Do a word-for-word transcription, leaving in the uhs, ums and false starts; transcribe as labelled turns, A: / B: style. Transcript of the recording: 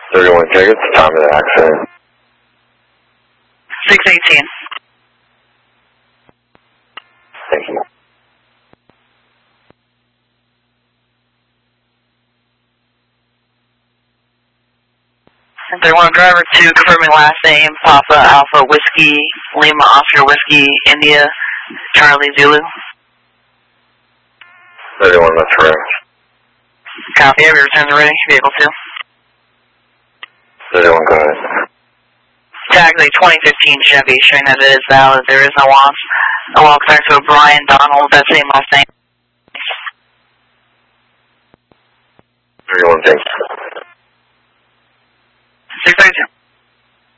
A: thirty-one tickets, time of the accident.
B: six eighteen.
A: Thank you.
B: thirty-one driver two, confirming last name, Papa Alpha Whiskey, Lima Oscar Whiskey, India, Charlie Zulu.
A: thirty-one, that's correct.
B: Copy, have your returns ready, vehicle two.
A: thirty-one, go ahead.
B: Taxi twenty fifteen Chevy, showing that it is valid, there is no loss. I will connect to Brian Donald, that same last name.
A: thirty-one, thanks.
B: six thirty-two.